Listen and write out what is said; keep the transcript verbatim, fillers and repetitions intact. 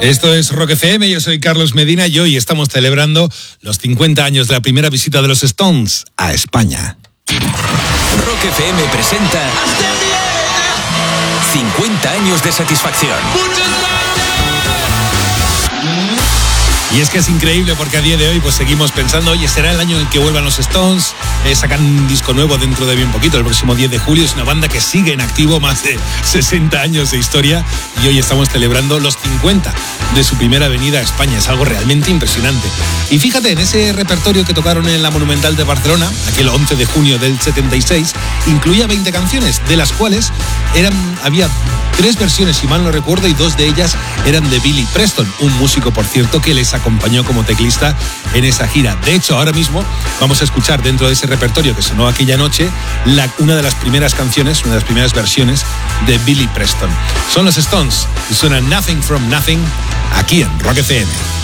Esto es Rock F M, yo soy Carlos Medina y hoy estamos celebrando los cincuenta años de la primera visita de los Stones a España. Rock F M presenta cincuenta años de satisfacción. Y es que es increíble porque a día de hoy pues seguimos pensando, oye, será el año en el que vuelvan los Stones, eh, sacan un disco nuevo dentro de bien poquito, el próximo diez de julio. Es una banda que sigue en activo, más de sesenta años de historia, y hoy estamos celebrando los cincuenta de su primera venida a España. Es algo realmente impresionante. Y fíjate, en ese repertorio que tocaron en la Monumental de Barcelona, aquel once de junio del setenta y seis, incluía veinte canciones, de las cuales eran, había tres versiones, si mal no recuerdo, y dos de ellas eran de Billy Preston, un músico, por cierto, que les acompañó como teclista en esa gira. De hecho, ahora mismo vamos a escuchar dentro de ese repertorio que sonó aquella noche la, una de las primeras canciones, una de las primeras versiones de Billy Preston. Son los Stones y suena Nothing from Nothing aquí en Rock F M.